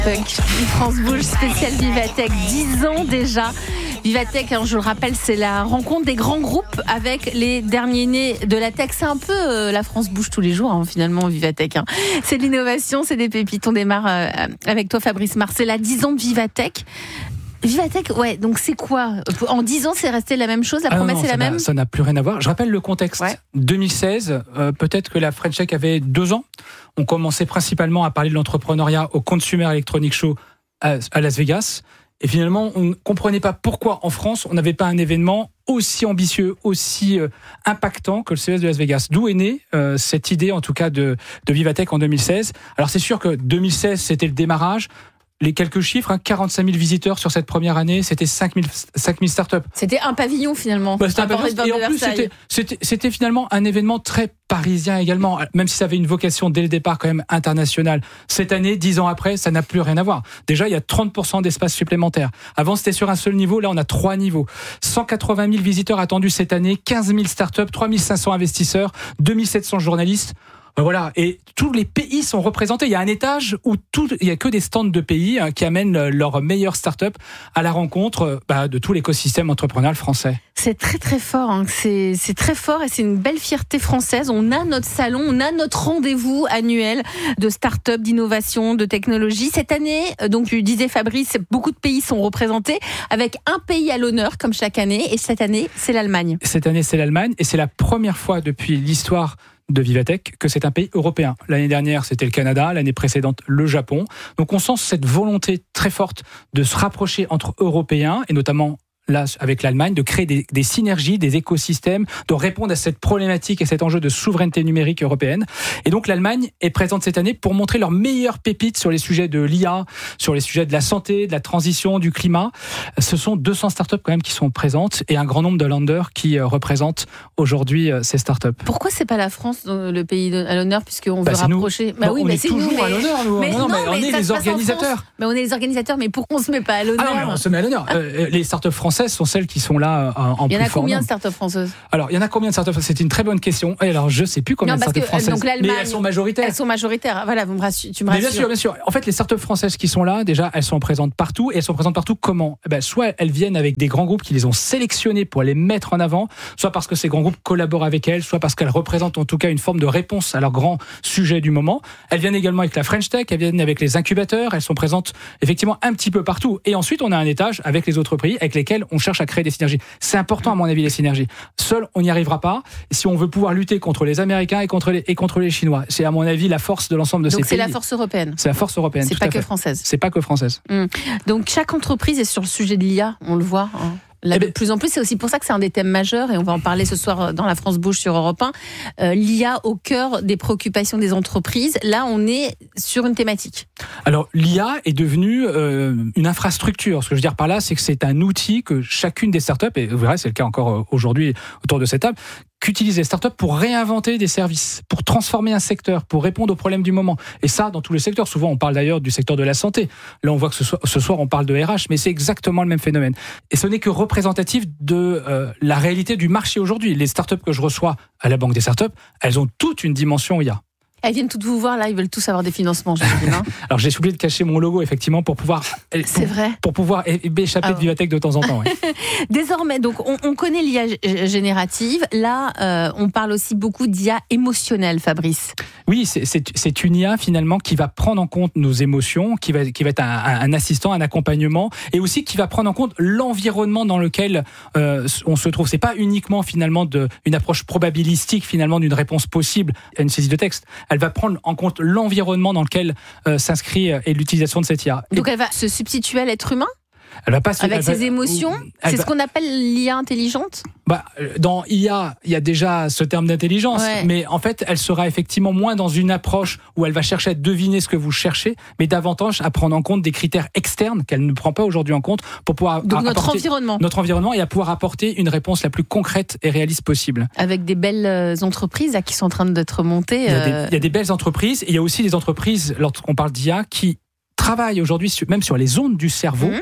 Punk, France Bouge spécial Vivatech, 10 ans déjà. Vivatech, je le rappelle, c'est la rencontre des grands groupes avec les derniers nés de la tech. C'est un peu la France bouge tous les jours, finalement, Vivatech. C'est de l'innovation, c'est des pépites. On démarre avec toi, Fabrice Marcella, 10 ans de Vivatech. Vivatech, ouais, donc c'est quoi ? En 10 ans, c'est resté la même chose ? La promesse est la même ? Ça n'a plus rien à voir. Je rappelle le contexte. Ouais. 2016, peut-être que la French Tech avait 2 ans. On commençait principalement à parler de l'entrepreneuriat au Consumer Electronics Show à Las Vegas. Et finalement, on ne comprenait pas pourquoi en France, on n'avait pas un événement aussi ambitieux, aussi impactant que le CES de Las Vegas. D'où est née cette idée, en tout cas, de Vivatech en 2016. Alors c'est sûr que 2016, c'était le démarrage. Les quelques chiffres, 45 000 visiteurs sur cette première année, c'était 5 000 startups. C'était un pavillon finalement. C'était un pavillon, et en plus c'était finalement un événement très parisien également, même si ça avait une vocation dès le départ quand même internationale. Cette année, 10 ans après, ça n'a plus rien à voir. Déjà, il y a 30% d'espace supplémentaire. Avant, c'était sur un seul niveau, là on a 3 niveaux. 180 000 visiteurs attendus cette année, 15 000 startups, 3 500 investisseurs, 2 700 journalistes. Voilà, et tous les pays sont représentés. Il y a un étage où il y a que des stands de pays qui amènent leurs meilleures startups à la rencontre de tout l'écosystème entrepreneurial français. C'est très très fort, c'est très fort et c'est une belle fierté française. On a notre salon, on a notre rendez-vous annuel de start-up, d'innovation, de technologie. Cette année, donc tu disais Fabrice, beaucoup de pays sont représentés avec un pays à l'honneur comme chaque année. Et cette année, c'est l'Allemagne. Cette année, c'est l'Allemagne et c'est la première fois depuis l'histoire de Vivatech que c'est un pays européen. L'année dernière, c'était le Canada, l'année précédente, le Japon. Donc on sent cette volonté très forte de se rapprocher entre Européens et notamment là, avec l'Allemagne, de créer des synergies, des écosystèmes, de répondre à cette problématique et cet enjeu de souveraineté numérique européenne. Et donc l'Allemagne est présente cette année pour montrer leurs meilleures pépites sur les sujets de l'IA, sur les sujets de la santé, de la transition, du climat. Ce sont 200 startups quand même qui sont présentes et un grand nombre de lenders qui représentent aujourd'hui ces startups. Pourquoi c'est pas la France le pays à l'honneur puisqu'on veut rapprocher on est toujours à l'honneur, nous. Mais on est les organisateurs. Mais on est les organisateurs, mais pourquoi on se met pas à l'honneur ? Ah non, mais on se met à l'honneur. Les startups françaises sont celles qui sont là en plus. Il y en a combien de startups françaises ? Alors, il y en a combien de startups ? C'est une très bonne question. Et alors, je ne sais plus combien de startups françaises. Donc, mais elles sont majoritaires. Elles sont majoritaires. Voilà, tu me rassures. Bien sûr. En fait, les startups françaises qui sont là, déjà, elles sont présentes partout. Et elles sont présentes partout comment ? Soit elles viennent avec des grands groupes qui les ont sélectionnées pour les mettre en avant, soit parce que ces grands groupes collaborent avec elles, soit parce qu'elles représentent en tout cas une forme de réponse à leurs grands sujets du moment. Elles viennent également avec la French Tech, elles viennent avec les incubateurs, elles sont présentes effectivement un petit peu partout. Et ensuite, on a un étage avec les autres pays avec lesquels on cherche à créer des synergies. C'est important à mon avis les synergies. Seul on n'y arrivera pas si on veut pouvoir lutter contre les Américains et contre les Chinois. C'est à mon avis la force de l'ensemble de ces pays. Donc c'est la force européenne. C'est la force européenne. C'est pas que française. C'est pas que française. Donc chaque entreprise est sur le sujet de l'IA, on le voit. Là, de plus en plus, c'est aussi pour ça que c'est un des thèmes majeurs et on va en parler ce soir dans la France Bouge sur Europe 1. L'IA au cœur des préoccupations des entreprises. Là, on est sur une thématique. Alors, l'IA est devenue une infrastructure. Ce que je veux dire par là, c'est que c'est un outil que chacune des startups, et vous verrez, c'est le cas encore aujourd'hui autour de cette table, qu'utilisent les startups pour réinventer des services, pour transformer un secteur, pour répondre aux problèmes du moment. Et ça, dans tous les secteurs. Souvent, on parle d'ailleurs du secteur de la santé. Là, on voit que ce soir, on parle de RH, mais c'est exactement le même phénomène. Et ce n'est que représentatif de la réalité du marché aujourd'hui. Les startups que je reçois à la Banque des Startups, elles ont toute une dimension IA. Elles viennent toutes vous voir, là, ils veulent tous avoir des financements, j'imagine. Alors, j'ai oublié de cacher mon logo, effectivement, pour pouvoir... C'est vrai. Pour pouvoir échapper de Vivatech de temps en temps, ouais. Désormais, donc, on connaît l'IA générative. Là, on parle aussi beaucoup d'IA émotionnelle, Fabrice. Oui, c'est une IA, finalement, qui va prendre en compte nos émotions, qui va être un assistant, un accompagnement, et aussi qui va prendre en compte l'environnement dans lequel on se trouve. C'est pas uniquement, finalement, une approche probabilistique, finalement, d'une réponse possible à une saisie de texte. Elle va prendre en compte l'environnement dans lequel s'inscrit et l'utilisation de cette IA. Donc elle va se substituer à l'être humain ? Avec ses émotions, ce qu'on appelle l'IA intelligente ? Dans IA, il y a déjà ce terme d'intelligence, mais en fait, elle sera effectivement moins dans une approche où elle va chercher à deviner ce que vous cherchez, mais davantage à prendre en compte des critères externes qu'elle ne prend pas aujourd'hui en compte pour pouvoir notre environnement et à pouvoir apporter une réponse la plus concrète et réaliste possible. Avec des belles entreprises qui sont en train d'être montées. Il y a des belles entreprises, et il y a aussi des entreprises, lorsqu'on parle d'IA, qui travaillent aujourd'hui même sur les ondes du cerveau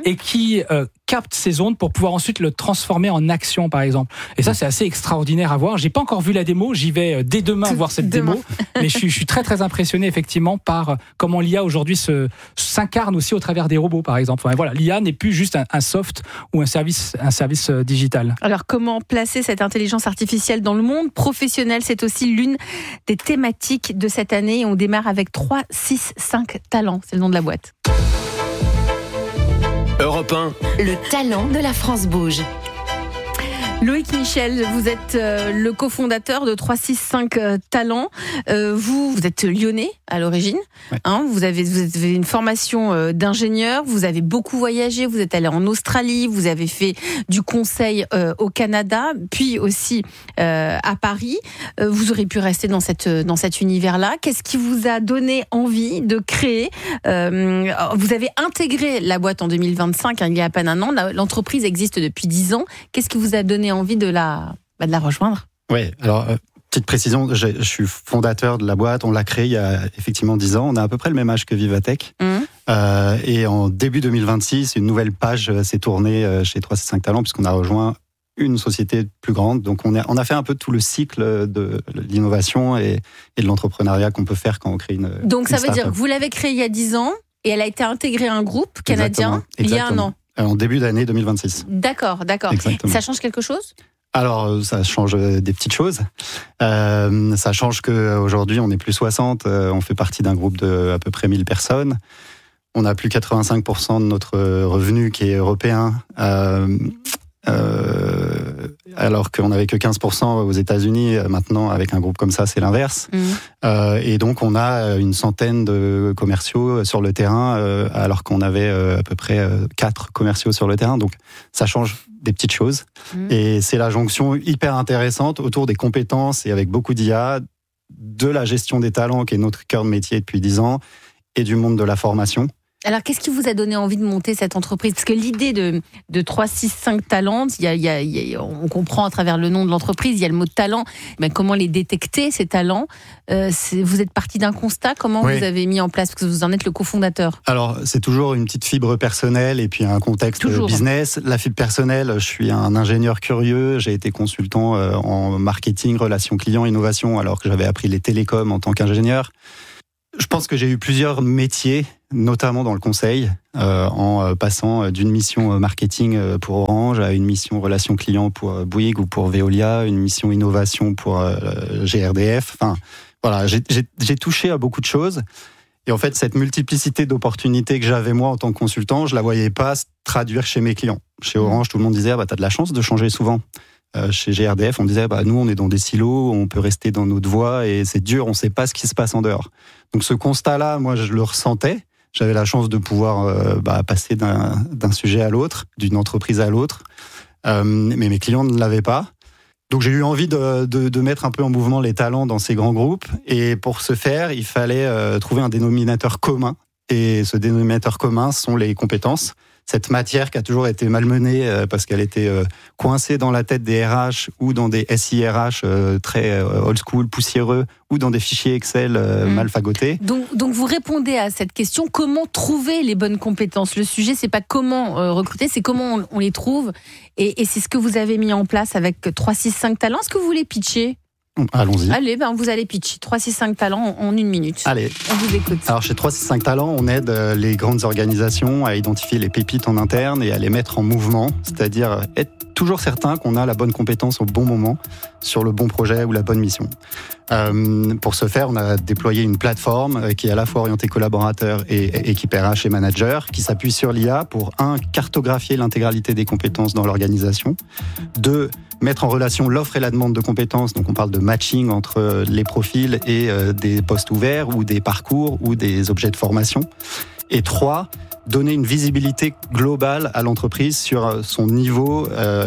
et qui capte ces ondes pour pouvoir ensuite le transformer en action, par exemple. Et ça, c'est assez extraordinaire à voir. J'ai pas encore vu la démo, j'y vais dès demain voir cette démo, mais je suis très très impressionné effectivement par comment l'IA aujourd'hui s'incarne aussi au travers des robots, par exemple. Enfin, voilà, l'IA n'est plus juste un soft ou un service digital. Alors, comment placer cette intelligence artificielle dans le monde professionnel? C'est aussi l'une des thématiques de cette année. On démarre avec 365 talents, c'est le nom de la boîte. Europe 1. Le talent de la France bouge. Loïc Michel, vous êtes le cofondateur de 365 Talents. Vous êtes lyonnais à l'origine. Ouais. Vous avez une formation d'ingénieur. Vous avez beaucoup voyagé. Vous êtes allé en Australie. Vous avez fait du conseil au Canada, puis aussi à Paris. Vous auriez pu rester dans cet univers-là. Qu'est-ce qui vous a donné envie de créer Vous avez intégré la boîte en 2025, il y a à peine un an. L'entreprise existe depuis 10 ans. Qu'est-ce qui vous a donné envie de la rejoindre? Oui, alors petite précision, je suis fondateur de la boîte, on l'a créée il y a effectivement 10 ans, on a à peu près le même âge que Vivatech. Et en début 2026, une nouvelle page s'est tournée chez 365 Talents puisqu'on a rejoint une société plus grande. Donc on a fait un peu tout le cycle de l'innovation et de l'entrepreneuriat qu'on peut faire quand on crée une Donc ça une veut dire start-up. que vous l'avez créée il y a 10 ans et elle a été intégrée à un groupe canadien il y a un an. En début d'année 2026. D'accord. Exactement. Ça change quelque chose? Alors, ça change des petites choses. Ça change qu'aujourd'hui, on n'est plus 60. On fait partie d'un groupe de à peu près 1000 personnes. On a plus 85% de notre revenu qui est européen. Alors qu'on n'avait que 15% aux États-Unis. Maintenant, avec un groupe comme ça, c'est l'inverse. Et donc, on a une centaine de commerciaux sur le terrain, alors qu'on avait à peu près 4 commerciaux sur le terrain. Donc, ça change des petites choses. Et c'est la jonction hyper intéressante autour des compétences et avec beaucoup d'IA, de la gestion des talents, qui est notre cœur de métier depuis 10 ans, et du monde de la formation. Alors, qu'est-ce qui vous a donné envie de monter cette entreprise? Parce que l'idée de 365 Talents, on comprend à travers le nom de l'entreprise, il y a le mot talent. Mais comment les détecter, ces talents? Vous êtes parti d'un constat. Comment Oui. vous avez mis en place? Parce que vous en êtes le cofondateur. Alors, c'est toujours une petite fibre personnelle et puis un contexte Toujours. business. La fibre personnelle, je suis un ingénieur curieux. J'ai été consultant en marketing, relations clients, innovation, alors que j'avais appris les télécoms en tant qu'ingénieur. Je pense que j'ai eu plusieurs métiers, notamment dans le conseil, en passant d'une mission marketing pour Orange à une mission relations clients pour Bouygues ou pour Veolia, une mission innovation pour GRDF. Enfin, voilà, j'ai touché à beaucoup de choses. Et en fait, cette multiplicité d'opportunités que j'avais moi en tant que consultant, je la voyais pas se traduire chez mes clients. Chez Orange, tout le monde disait t'as de la chance de changer souvent. Chez GRDF, on disait nous on est dans des silos, on peut rester dans notre voie et c'est dur, on sait pas ce qui se passe en dehors. Donc ce constat-là, moi je le ressentais. J'avais la chance de pouvoir passer d'un sujet à l'autre, d'une entreprise à l'autre, mais mes clients ne l'avaient pas. Donc j'ai eu envie de mettre un peu en mouvement les talents dans ces grands groupes. Et pour ce faire, il fallait trouver un dénominateur commun. Et ce dénominateur commun sont les compétences. Cette matière qui a toujours été malmenée parce qu'elle était coincée dans la tête des RH ou dans des SIRH très old school, poussiéreux, ou dans des fichiers Excel mal fagotés. Donc vous répondez à cette question, comment trouver les bonnes compétences? Le sujet, c'est pas comment recruter, c'est comment on les trouve. Et c'est ce que vous avez mis en place avec 365 Talents. Est-ce que vous voulez pitcher? Allons-y. Allez, vous allez pitcher 365 Talents en 1 minute. Allez. On vous écoute. Alors chez 365 Talents, on aide les grandes organisations à identifier les pépites en interne et à les mettre en mouvement, c'est-à-dire être toujours certain qu'on a la bonne compétence au bon moment sur le bon projet ou la bonne mission. Pour ce faire, on a déployé une plateforme qui est à la fois orientée collaborateurs et équipe RH et manager, qui s'appuie sur l'IA pour 1. Cartographier l'intégralité des compétences dans l'organisation, 2. Mettre en relation l'offre et la demande de compétences, donc on parle de matching entre les profils et des postes ouverts ou des parcours ou des objets de formation, et 3. Donner une visibilité globale à l'entreprise sur son niveau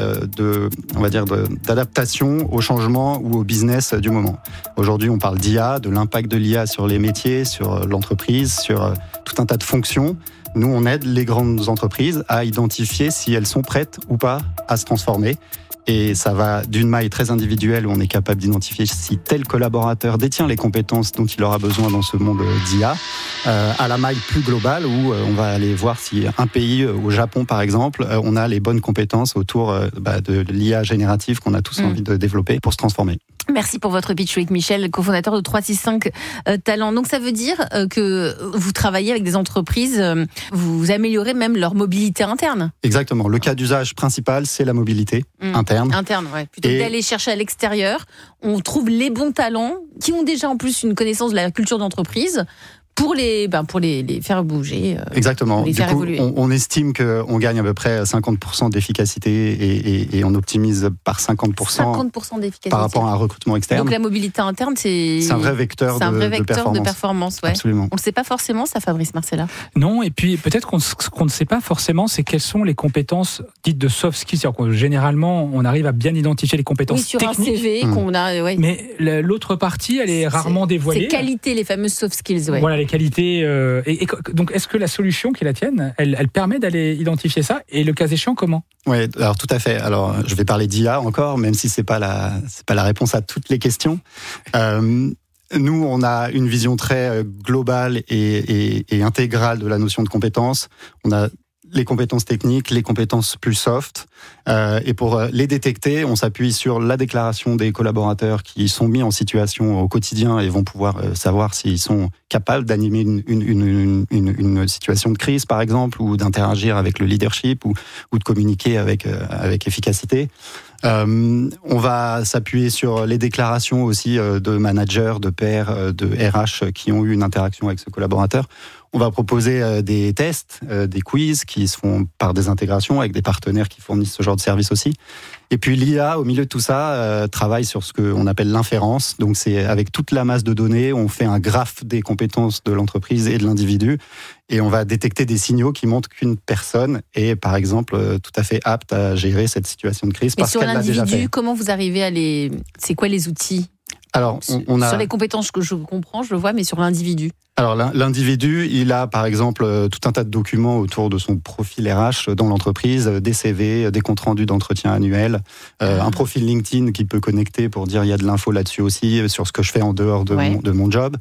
d'adaptation au changement ou au business du moment. Aujourd'hui, on parle d'IA, de l'impact de l'IA sur les métiers, sur l'entreprise, sur tout un tas de fonctions. Nous, on aide les grandes entreprises à identifier si elles sont prêtes ou pas à se transformer. Et ça va d'une maille très individuelle où on est capable d'identifier si tel collaborateur détient les compétences dont il aura besoin dans ce monde d'IA, à la maille plus globale où on va aller voir si un pays, au Japon par exemple, on a les bonnes compétences autour de l'IA générative qu'on a tous envie de développer pour se transformer. Merci pour votre pitch, Loïc Michel, cofondateur de 365 Talents. Donc ça veut dire que vous travaillez avec des entreprises, vous améliorez même leur mobilité interne. Exactement. Le cas d'usage principal, c'est la mobilité interne. Interne, ouais. Plutôt que d'aller chercher à l'extérieur, on trouve les bons talents qui ont déjà en plus une connaissance de la culture d'entreprise pour les faire bouger. Exactement. Les faire évoluer. On estime qu'on gagne à peu près 50% d'efficacité et on optimise par 50% d'efficacité par rapport à un recrutement externe. Donc la mobilité interne, c'est un vrai vecteur de performance. Ouais. Absolument. On ne le sait pas forcément, ça, Fabrice Marcella. Non, et puis peut-être qu'on ne sait pas forcément, c'est quelles sont les compétences dites de soft skills. C'est-à-dire que généralement, on arrive à bien identifier les compétences techniques. Sur un CV qu'on a. Ouais. Mais l'autre partie, elle est rarement dévoilée. C'est qualités, les fameuses soft skills. Ouais. Voilà, les qualités. Donc, est-ce que la solution qui est la tienne, elle permet d'aller identifier ça? Et le cas échéant, comment? Oui, alors tout à fait. Alors, je vais parler d'IA encore, même si c'est pas la réponse à toutes les questions. Nous, on a une vision très globale et intégrale de la notion de compétences. On a les compétences techniques, les compétences plus soft. Et pour les détecter, on s'appuie sur la déclaration des collaborateurs qui sont mis en situation au quotidien et vont pouvoir savoir s'ils sont capables d'animer une situation de crise, par exemple, ou d'interagir avec le leadership ou de communiquer avec efficacité. On va s'appuyer sur les déclarations aussi de managers, de pairs, de RH qui ont eu une interaction avec ce collaborateur. On va proposer des tests, des quiz qui se font par des intégrations avec des partenaires qui fournissent ce genre de service aussi. Et puis l'IA, au milieu de tout ça, travaille sur ce qu'on appelle l'inférence. Donc c'est avec toute la masse de données, on fait un graphe des compétences de l'entreprise et de l'individu. Et on va détecter des signaux qui montrent qu'une personne est, par exemple, tout à fait apte à gérer cette situation de crise parce qu'elle l'a déjà fait. Sur l'individu, comment vous arrivez à les... C'est quoi les outils ? Alors, on a... Sur les compétences que je comprends, je le vois, mais sur l'individu. Alors l'individu, il a par exemple tout un tas de documents autour de son profil RH dans l'entreprise, des CV, des comptes rendus d'entretien annuels, un profil LinkedIn qui peut connecter pour dire il y a de l'info là-dessus aussi sur ce que je fais en dehors de mon job.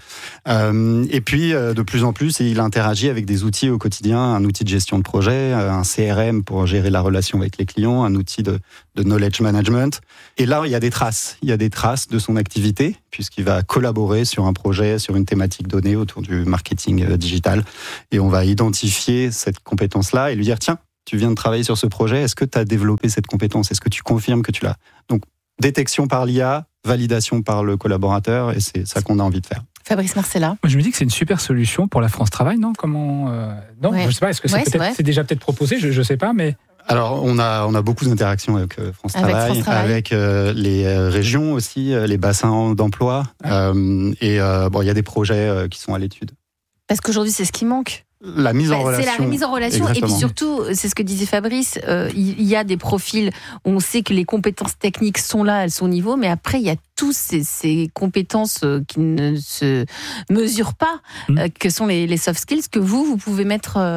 Et puis de plus en plus, il interagit avec des outils au quotidien, un outil de gestion de projet, un CRM pour gérer la relation avec les clients, un outil de knowledge management. Et là, il y a des traces de son activité puisqu'il va collaborer sur un projet, sur une thématique donnée autour du marketing digital. Et on va identifier cette compétence-là et lui dire, tiens, tu viens de travailler sur ce projet, est-ce que tu as développé cette compétence? Est-ce que tu confirmes que tu l'as? Donc, détection par l'IA, validation par le collaborateur, et c'est ça qu'on a envie de faire. Fabrice Marcella. Je me dis que c'est une super solution pour la France Travail, non? Comment Non, je sais pas, est-ce que c'est déjà peut-être proposé, je sais pas, mais... Alors, on a beaucoup d'interactions avec France Travail, avec les régions aussi, les bassins d'emploi. Il y a des projets qui sont à l'étude. Parce qu'aujourd'hui, c'est ce qui manque. La mise en relation. C'est la mise en relation. Exactement. Et puis surtout, c'est ce que disait Fabrice, il y a des profils où on sait que les compétences techniques sont là, elles sont au niveau, mais après, il y a tous ces compétences qui ne se mesurent pas, que sont les soft skills que vous pouvez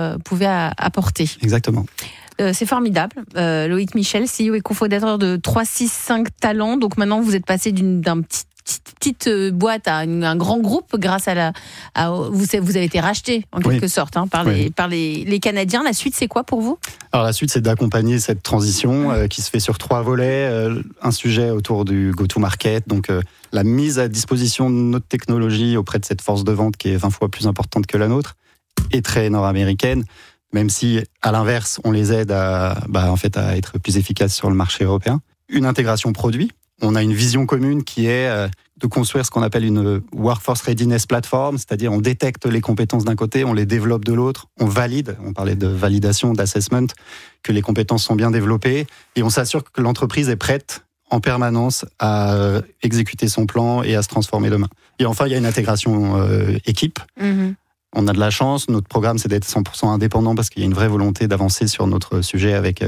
apporter. Exactement. C'est formidable. Loïc Michel, CEO et cofondateur de 365 Talents. Donc maintenant, vous êtes passé d'un petite boîte à un grand groupe grâce à vous avez été racheté en quelque sorte par les Canadiens. La suite, c'est quoi pour vous? Alors la suite, c'est d'accompagner cette transition qui se fait sur 3 volets. Un sujet autour du go-to-market, donc la mise à disposition de notre technologie auprès de cette force de vente qui est 20 fois plus importante que la nôtre et très nord-américaine. Même si, à l'inverse, on les aide à être plus efficaces sur le marché européen. Une intégration produit. On a une vision commune qui est de construire ce qu'on appelle une Workforce Readiness Platform, c'est-à-dire on détecte les compétences d'un côté, on les développe de l'autre, on valide, on parlait de validation, d'assessment, que les compétences sont bien développées, et on s'assure que l'entreprise est prête en permanence à exécuter son plan et à se transformer demain. Et enfin, il y a une intégration équipe. On a de la chance, notre programme c'est d'être 100% indépendant parce qu'il y a une vraie volonté d'avancer sur notre sujet avec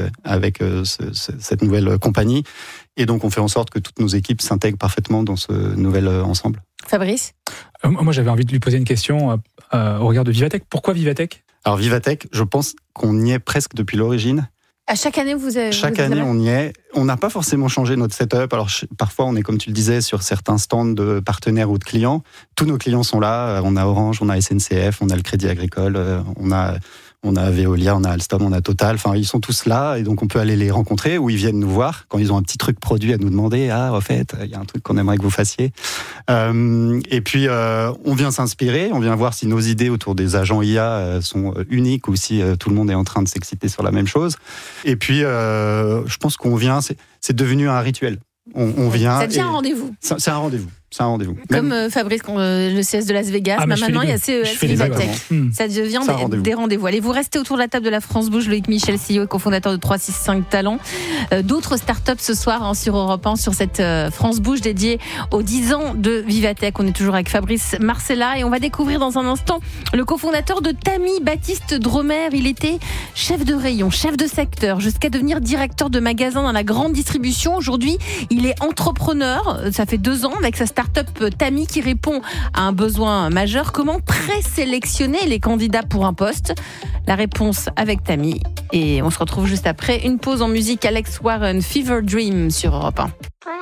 cette nouvelle compagnie. Et donc on fait en sorte que toutes nos équipes s'intègrent parfaitement dans ce nouvel ensemble. Fabrice ? Moi j'avais envie de lui poser une question au regard de Vivatech. Pourquoi Vivatech ? Alors Vivatech, je pense qu'on y est presque depuis l'origine. À chaque année, Chaque année, on y est. On n'a pas forcément changé notre setup. Alors, parfois, on est, comme tu le disais, sur certains stands de partenaires ou de clients. Tous nos clients sont là. On a Orange, on a SNCF, on a le Crédit Agricole, on a Veolia, on a Alstom, on a Total. Enfin, ils sont tous là et donc on peut aller les rencontrer ou ils viennent nous voir quand ils ont un petit truc produit à nous demander. Ah, en fait, il y a un truc qu'on aimerait que vous fassiez. Et puis, on vient s'inspirer, on vient voir si nos idées autour des agents IA sont uniques ou si tout le monde est en train de s'exciter sur la même chose. Et puis, je pense qu'on vient, c'est devenu un rituel. On vient. Ça devient un rendez-vous. C'est un rendez-vous. C'est un rendez-vous. Comme Fabrice, le CS de Las Vegas, maintenant il y a CES Vivatech. Ça devient des rendez-vous. Allez, vous restez autour de la table de la France Bouge. Loïc Michel, CEO et cofondateur de 365 Talents. D'autres startups ce soir sur Europe 1, sur cette France Bouge dédiée aux 10 ans de Vivatech. On est toujours avec Fabrice Marcella et on va découvrir dans un instant le cofondateur de Tami, Baptiste Dromer. Il était chef de rayon, chef de secteur, jusqu'à devenir directeur de magasin dans la grande distribution. Aujourd'hui, il est entrepreneur. Ça fait 2 ans avec sa start-up Tami qui répond à un besoin majeur. Comment présélectionner les candidats pour un poste ? La réponse avec Tami. Et on se retrouve juste après une pause en musique. Alex Warren, Fever Dream sur Europe 1.